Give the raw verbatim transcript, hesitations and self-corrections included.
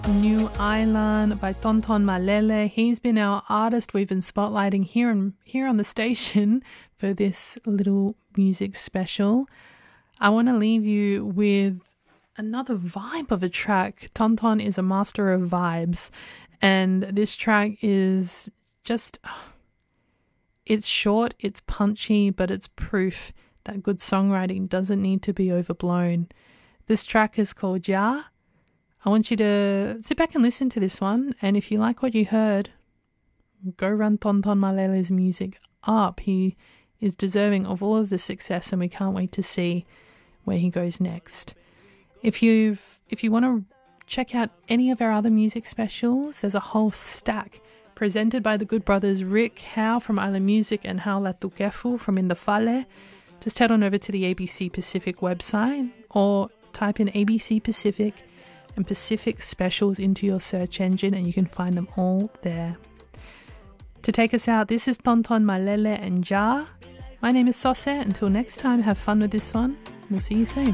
New Island by Tonton Malele. He's been our artist we've been spotlighting here on, here on the station for this little music special. I want to leave you with another vibe of a track. Tonton is a master of vibes, and this track is just, it's short, it's punchy, but it's proof that good songwriting doesn't need to be overblown. This track is called Ja. I want you to sit back and listen to this one, and if you like what you heard, go run Tonton Malele's music up. He is deserving of all of the success, and we can't wait to see where he goes next. If you've if you want to check out any of our other music specials, there's a whole stack presented by the good brothers Rick Howe from Island Music and Hao Latukefu from In the Fale. Just head on over to the A B C Pacific website or type in A B C Pacific and Pacific Specials into your search engine, and you can find them all there. To take us out, this is Tonton Malele and Ja. My name is Sose. Until next time, have fun with this one. We'll see you soon.